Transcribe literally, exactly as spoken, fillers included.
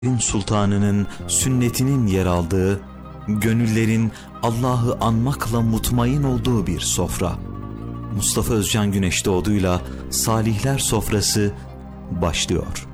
Sultanının sünnetinin yer aldığı, gönüllerin Allah'ı anmakla mutmain olduğu bir sofra. Mustafa Özcan Güneş Doğdu'yla Salihler Sofrası başlıyor.